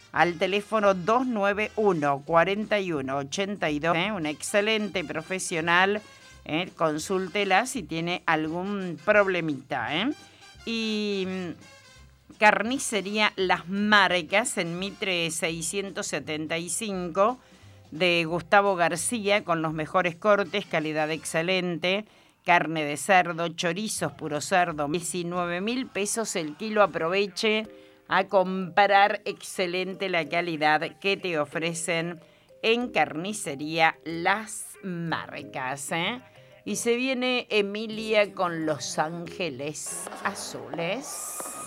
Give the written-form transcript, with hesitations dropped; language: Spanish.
al teléfono 291 41 82. Un excelente profesional. Consúltela si tiene algún problemita. Y Carnicería Las Marcas en Mitre 675 de Gustavo García, con los mejores cortes, calidad excelente, carne de cerdo, chorizos puro cerdo, 19.000 pesos el kilo. Aproveche a comprar, excelente la calidad que te ofrecen en Carnicería Las Marcas. Y se viene Emilia con Los Ángeles Azules.